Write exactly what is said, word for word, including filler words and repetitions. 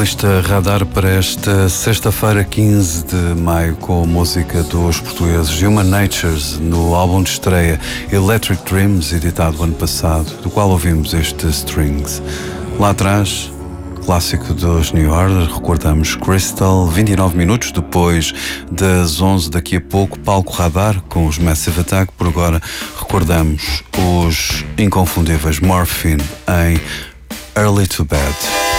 lista Radar para esta sexta-feira, quinze de maio, com a música dos portugueses Human Natures no álbum de estreia Electric Dreams, editado ano passado, do qual ouvimos este Strings. Lá atrás, clássico dos New Order, recordamos Crystal, vinte e nove minutos depois das onze, daqui a pouco, palco Radar com os Massive Attack. Por agora, recordamos os inconfundíveis Morphine em Early to Bed.